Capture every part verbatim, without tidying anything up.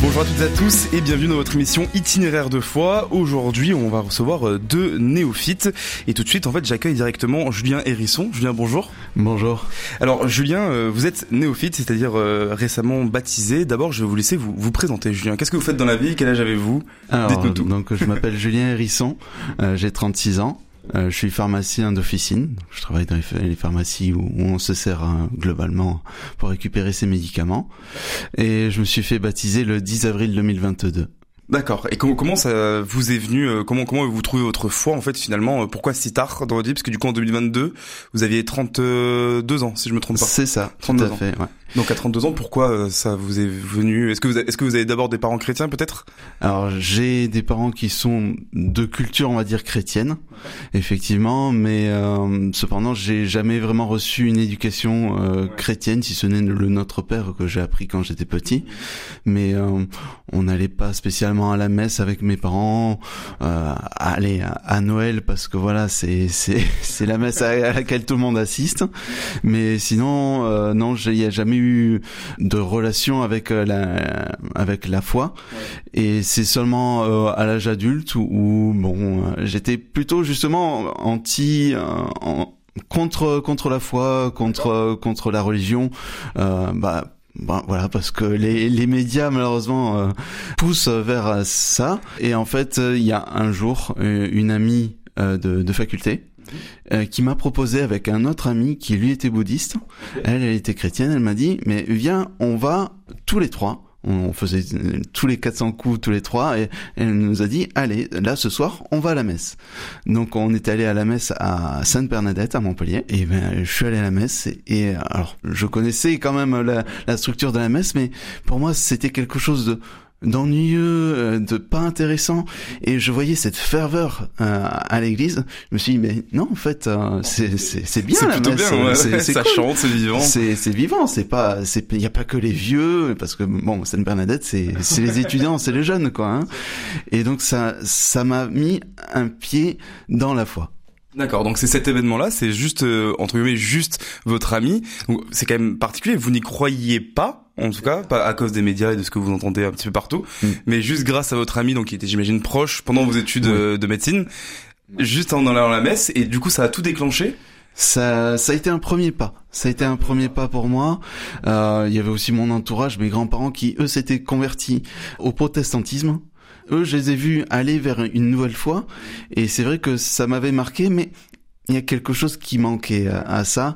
Bonjour à toutes et à tous et bienvenue dans votre émission Itinéraire de foi. Aujourd'hui, on va recevoir deux néophytes et tout de suite, en fait, j'accueille directement Julien Hérisson. Julien, bonjour. Bonjour. Alors, Julien, vous êtes néophyte, c'est-à-dire euh, récemment baptisé. D'abord, je vais vous laisser vous, vous présenter, Julien. Qu'est-ce que vous faites dans la vie? Quel âge avez-vous? Alors, dites-nous tout. Donc, je m'appelle Julien Hérisson, euh, j'ai trente-six ans. Euh, je suis pharmacien d'officine. Je travaille dans les, les pharmacies où, où on se sert hein, globalement pour récupérer ses médicaments. Et je me suis fait baptiser le dix avril deux mille vingt-deux. D'accord. Et comment, comment ça vous est venu, euh, comment, comment vous trouvez votre foi, en fait, finalement, euh, pourquoi si tard dans votre vie? Parce que du coup, en deux mille vingt-deux, vous aviez trente-deux ans, si je me trompe pas. C'est ça, trente-deux tout à fait, ouais. Donc à trente-deux ans, pourquoi euh, ça vous est venu? Est-ce que vous avez, est-ce que vous avez d'abord des parents chrétiens, peut-être? Alors, j'ai des parents qui sont de culture, on va dire, chrétienne, effectivement, mais euh, cependant, j'ai jamais vraiment reçu une éducation euh, chrétienne, si ce n'est le Notre Père que j'ai appris quand j'étais petit. Mais euh, on n'allait pas spécialement à la messe avec mes parents, euh, aller à, à Noël parce que voilà, c'est c'est c'est la messe à, à laquelle tout le monde assiste. Mais sinon, euh, non, il y a jamais eu de relation avec la avec la foi. Ouais. Et c'est seulement euh, à l'âge adulte où, où bon, euh, j'étais plutôt justement anti. Euh, en, contre contre la foi, contre contre la religion. Euh, bah Bon, voilà, parce que les, les médias malheureusement euh, poussent vers ça. Et en fait, il y a un jour une amie euh, de, de faculté euh, qui m'a proposé avec un autre ami qui lui était bouddhiste. Okay. Elle, elle était chrétienne. Elle m'a dit, mais viens, on va tous les trois. On faisait tous les quatre cents coups tous les trois et elle nous a dit allez là ce soir on va à la messe. Donc on est allé à la messe à Sainte-Bernadette à Montpellier et ben je suis allé à la messe et, et alors je connaissais quand même la, la structure de la messe mais pour moi c'était quelque chose de d'ennuyeux, de pas intéressant, et je voyais cette ferveur euh, à l'église. Je me suis dit mais non en fait euh, c'est c'est c'est bien c'est la messe, bien, ouais. c'est, c'est ça cool. chante, c'est vivant. C'est c'est vivant, c'est pas c'est il y a pas que les vieux parce que bon Sainte Bernadette c'est c'est les étudiants, c'est les jeunes quoi hein. Et donc ça ça m'a mis un pied dans la foi. D'accord, donc c'est cet événement-là, c'est juste, euh, entre guillemets, juste votre ami. Donc c'est quand même particulier, vous n'y croyiez pas, en tout cas, pas à cause des médias et de ce que vous entendez un petit peu partout, mm. mais juste grâce à votre ami, donc qui était, j'imagine, proche pendant vos études euh, de médecine, juste en allant à la messe, et du coup ça a tout déclenché. Ça, ça a été un premier pas. Ça a été un premier pas pour moi. Euh, il y avait aussi mon entourage, mes grands-parents qui, eux, s'étaient convertis au protestantisme. Eux, je les ai vus aller vers une nouvelle foi, et c'est vrai que ça m'avait marqué, mais il y a quelque chose qui manquait à, à ça.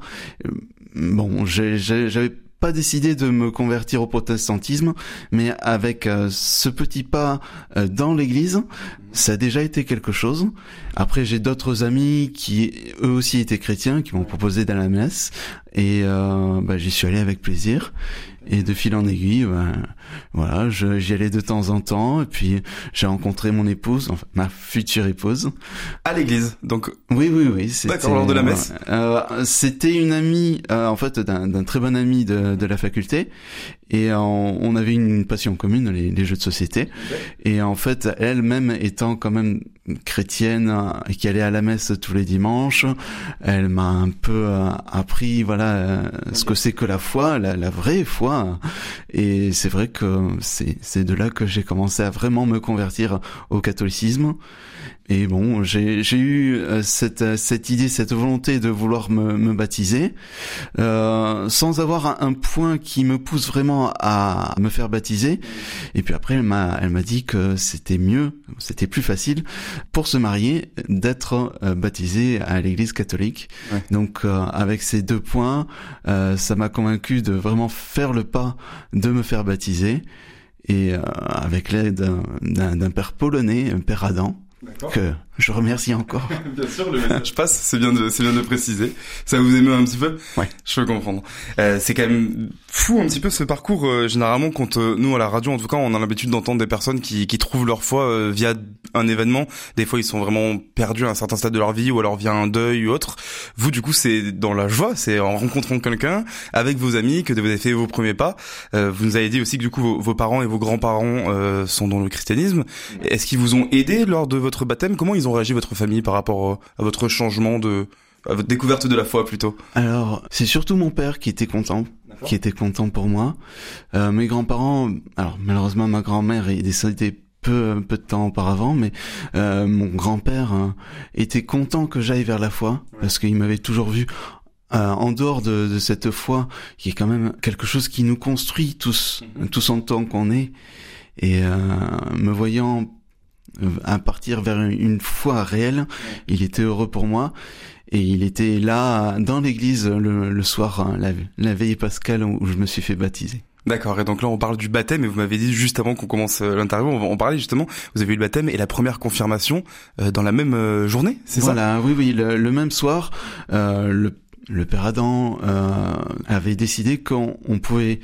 Bon, j'ai, j'ai, j'avais pas décidé de me convertir au protestantisme, mais avec euh, ce petit pas euh, dans l'église, ça a déjà été quelque chose. Après, j'ai d'autres amis qui, eux aussi, étaient chrétiens, qui m'ont proposé d'aller à la messe, et euh, bah, j'y suis allé avec plaisir. Et de fil en aiguille, ben, voilà, je, j'y allais de temps en temps, et puis j'ai rencontré mon épouse, enfin ma future épouse. À l'église, donc. Oui, oui, oui. C'était, d'accord, lors de la messe. Euh, c'était une amie, euh, en fait, d'un, d'un très bon ami de, de la faculté, et on, on avait une passion commune, les, les jeux de société. Okay. Et en fait, elle-même étant quand même chrétienne et qui allait à la messe tous les dimanches, elle m'a un peu euh, appris, voilà, euh, ce que c'est que la foi, la, la vraie foi. Et c'est vrai que c'est, c'est de là que j'ai commencé à vraiment me convertir au catholicisme. Et bon, j'ai, j'ai eu cette, cette idée, cette volonté de vouloir me, me baptiser, euh, sans avoir un, un point qui me pousse vraiment à me faire baptiser. Et puis après, elle m'a, elle m'a dit que c'était mieux, c'était plus facile pour se marier d'être euh, baptisé à l'église catholique. Ouais. Donc, euh, avec ces deux points, euh, ça m'a convaincu de vraiment faire le pas de me faire baptiser. Et euh, avec l'aide d'un, d'un, d'un père polonais, un père Adam, d'accord, que je remercie encore. Bien sûr, le message passe, c'est bien de, c'est bien de préciser. Ça vous émeut un petit peu? Ouais. Je peux comprendre. Euh, c'est quand même fou un petit peu ce parcours, euh, généralement, quand euh, nous, à la radio, en tout cas, on a l'habitude d'entendre des personnes qui, qui trouvent leur foi euh, via un événement. Des fois, ils sont vraiment perdus à un certain stade de leur vie, ou alors via un deuil ou autre. Vous, du coup, c'est dans la joie, c'est en rencontrant quelqu'un, avec vos amis, que vous avez fait vos premiers pas. Euh, vous nous avez dit aussi que, du coup, vos, vos parents et vos grands-parents euh, sont dans le christianisme. Est-ce qu'ils vous ont aidé lors de votre baptême? Comment ils ont réagi, votre famille, par rapport à votre changement de à votre découverte de la foi plutôt? Alors, c'est surtout mon père qui était content, D'accord. qui était content pour moi. Euh, mes grands-parents, alors malheureusement ma grand-mère est décédée peu peu de temps auparavant, mais euh, mon grand-père euh, était content que j'aille vers la foi, ouais. parce qu'il m'avait toujours vu euh, en dehors de, de cette foi, qui est quand même quelque chose qui nous construit tous, mm-hmm. tous en tant qu'on est, et euh, me voyant à partir vers une foi réelle, il était heureux pour moi. Et il était là, dans l'église, le, le soir, la, la veille pascale, où je me suis fait baptiser. D'accord, et donc là on parle du baptême, et vous m'avez dit juste avant qu'on commence l'interview, on va en parler justement, vous avez eu le baptême et la première confirmation euh, dans la même euh, journée, c'est voilà, ça? Voilà, oui, oui, le, le même soir, euh, le, le père Adam euh, avait décidé qu'on on pouvait,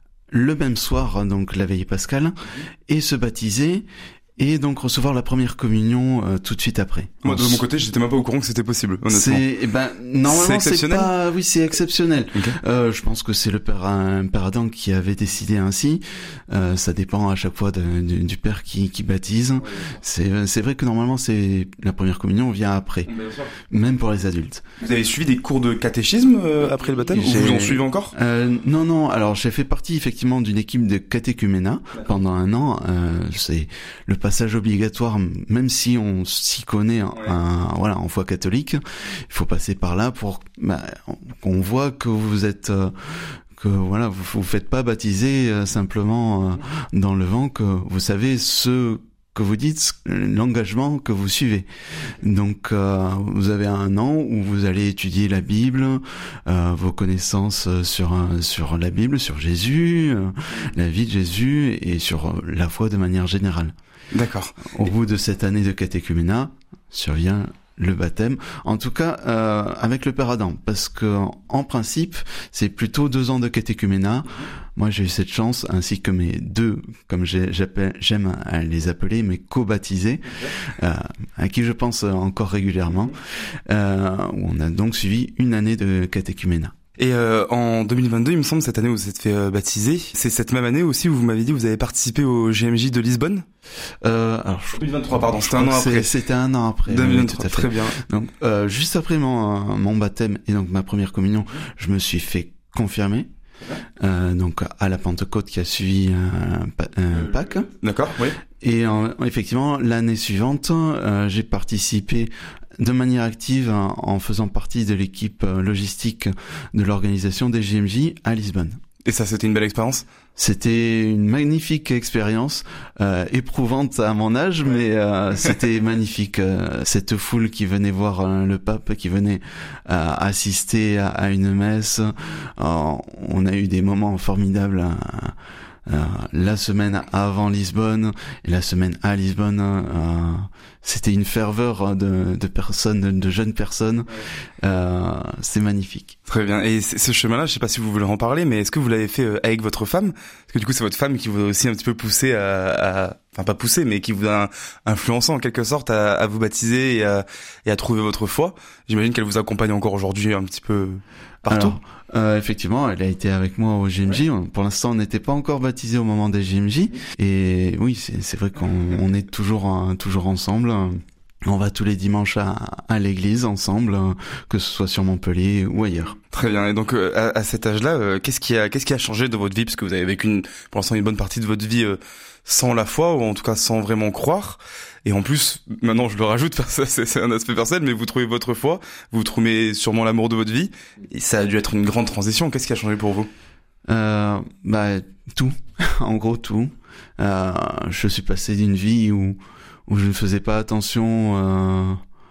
le même soir, donc la veille pascale, et se baptiser, et donc recevoir la première communion euh, tout de suite après. Moi de mon côté, j'étais même pas au courant que c'était possible, honnêtement. C'est eh ben normalement c'est, c'est pas oui, c'est exceptionnel. Okay. Euh je pense que c'est le père un père Adam qui avait décidé ainsi. Euh ça dépend à chaque fois de, du, du père qui qui baptise. Ouais, c'est c'est vrai que normalement c'est la première communion vient après. Même pour les adultes. Vous avez suivi des cours de catéchisme euh, après le baptême j'ai... ou vous en suivez encore? euh, Non non, alors j'ai fait partie effectivement d'une équipe de catéchuménat pendant un an, euh, c'est le passage obligatoire, même si on s'y connaît ouais. un, voilà, en foi catholique, il faut passer par là pour bah, qu'on voit que vous êtes euh, que voilà, vous vous faites pas baptiser euh, simplement euh, dans le vent, que vous savez ce que vous dites, l'engagement que vous suivez. Donc euh, vous avez un an où vous allez étudier la Bible, euh, vos connaissances sur sur la Bible, sur Jésus, euh, la vie de Jésus et sur la foi de manière générale. D'accord. Au bout de cette année de catéchuménat, survient le baptême. En tout cas, euh, avec le père Adam, parce que en principe, c'est plutôt deux ans de catéchuménat. Moi, j'ai eu cette chance, ainsi que mes deux, comme j'appelle, j'aime à les appeler, mes co-baptisés, euh, à qui je pense encore régulièrement, euh, où on a donc suivi une année de catéchuménat. Et euh, en deux mille vingt-deux, il me semble, cette année où vous êtes fait euh, baptiser, c'est cette même année aussi où vous m'avez dit que vous avez participé au G M J de Lisbonne. Euh, alors deux mille vingt-trois, pardon, c'était un an après. C'était un an après. deux mille vingt-trois, oui, très bien. Donc euh, juste après mon mon baptême et donc ma première communion, je me suis fait confirmer. Euh, donc à la Pentecôte qui a suivi un, un Pâques. D'accord, oui. Et en, effectivement, l'année suivante, euh, j'ai participé de manière active en faisant partie de l'équipe logistique de l'organisation des G M J à Lisbonne. Et ça, c'était une belle expérience? C'était une magnifique expérience, euh, éprouvante à mon âge, ouais. mais euh, c'était magnifique. Euh, cette foule qui venait voir euh, le pape, qui venait euh, assister à, à une messe. Euh, on a eu des moments formidables. Euh, Euh, la semaine avant Lisbonne et la semaine à Lisbonne, euh, c'était une ferveur de, de personnes, de, de jeunes personnes. Euh, c'est magnifique. Très bien. Et ce chemin-là, je sais pas si vous voulez en parler, mais est-ce que vous l'avez fait avec votre femme? Parce que du coup, c'est votre femme qui vous a aussi un petit peu poussé à, à enfin pas poussé, mais qui vous a influencé en quelque sorte à, à vous baptiser et à, et à trouver votre foi. J'imagine qu'elle vous accompagne encore aujourd'hui un petit peu partout. Alors, euh, effectivement, elle a été avec moi au G M J. Ouais. Pour l'instant, on n'était pas encore baptisés au moment des G M J. Et oui, c'est, c'est vrai qu'on on est toujours, euh, toujours ensemble. On va tous les dimanches à, à l'église ensemble, que ce soit sur Montpellier ou ailleurs. Très bien. Et donc euh, à, à cet âge-là, euh, qu'est-ce qui a, qu'est-ce qui a changé de votre vie, parce que vous avez vécu une, pour l'instant une bonne partie de votre vie euh, sans la foi, ou en tout cas sans vraiment croire. Et en plus, maintenant je le rajoute, c'est, c'est un aspect personnel, mais vous trouvez votre foi, vous trouvez sûrement l'amour de votre vie. Et ça a dû être une grande transition. Qu'est-ce qui a changé pour vous? Euh, bah tout, en gros tout. Euh, je suis passé d'une vie où où je ne faisais pas attention euh,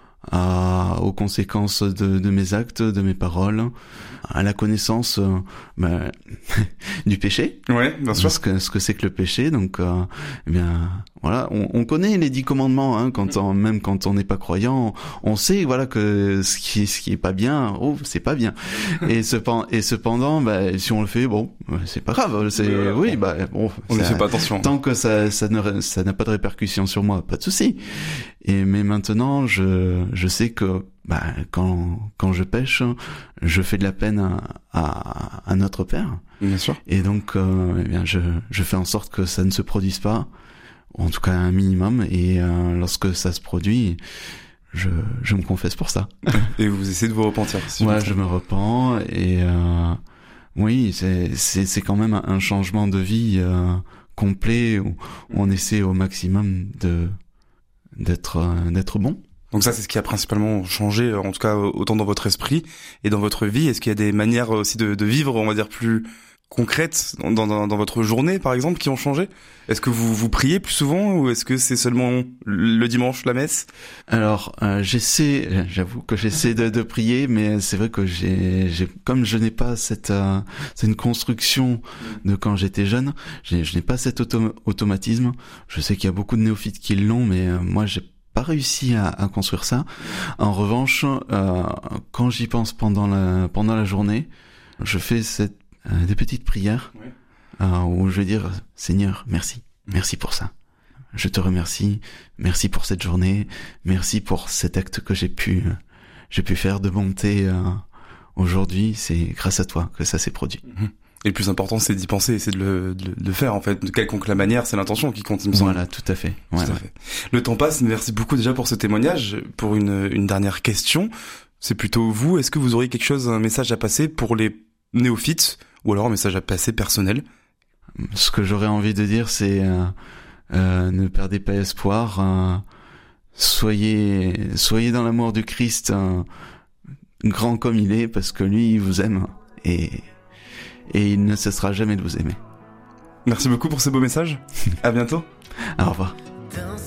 à, aux conséquences de, de mes actes, de mes paroles, à la connaissance euh, bah, du péché. Ouais, bien sûr. Ce que ce que c'est que le péché. Donc, euh, eh bien, voilà, on, on connaît les dix commandements. Hein, quand on, même quand on n'est pas croyant, on, on sait, voilà, que ce qui ce qui est pas bien, oh, c'est pas bien. Et cependant, et cependant, bah, si on le fait, bon, c'est pas grave. C'est oui, oui bah bon. On ne fait pas attention. Tant que ça ça ne ça n'a pas de répercussions sur moi, pas de souci. Et mais maintenant, je je sais que bah quand quand je pêche, je fais de la peine à à, à notre Père. Bien sûr. Et donc, euh, eh bien, je je fais en sorte que ça ne se produise pas, en tout cas un minimum. Et euh, lorsque ça se produit, je, je me confesse pour ça. Et vous essayez de vous repentir. Si ouais, je me repens et euh, oui, c'est, c'est, c'est quand même un changement de vie euh, complet où on essaie au maximum de d'être euh, d'être bon. Donc ça, c'est ce qui a principalement changé, en tout cas autant dans votre esprit et dans votre vie. Est-ce qu'il y a des manières aussi de, de vivre, on va dire, plus concrètes dans, dans, dans votre journée, par exemple, qui ont changé? Est-ce que vous vous priez plus souvent ou est-ce que c'est seulement le dimanche, la messe? Alors, euh, j'essaie, j'avoue que j'essaie de, de prier, mais c'est vrai que j'ai, j'ai comme je n'ai pas cette, euh, c'est une construction de quand j'étais jeune, j'ai, je n'ai pas cet autom- automatisme. Je sais qu'il y a beaucoup de néophytes qui l'ont, mais euh, moi, j'ai pas réussi à, à construire ça. En revanche, euh, quand j'y pense pendant la pendant la journée, je fais cette, euh, des petites prières oui. euh, où je vais dire Seigneur, merci, merci pour ça. Je te remercie, merci pour cette journée, merci pour cet acte que j'ai pu j'ai pu faire de bonté euh, aujourd'hui. C'est grâce à toi que ça s'est produit. Mmh. Et le plus important, c'est d'y penser, c'est de le, de le faire, en fait. De quelconque la manière, c'est l'intention qui compte, il me semble. Voilà, tout à fait. Ouais, tout à ouais. fait. Le temps passe, merci beaucoup déjà pour ce témoignage. Pour une, une dernière question, c'est plutôt vous, est-ce que vous auriez quelque chose, un message à passer pour les néophytes, ou alors un message à passer personnel? Ce que j'aurais envie de dire, c'est euh, euh, ne perdez pas espoir, euh, soyez, soyez dans l'amour du Christ, euh, grand comme il est, parce que lui, il vous aime, et... et il ne cessera jamais de vous aimer. Merci beaucoup pour ce beau message. À bientôt. Au revoir.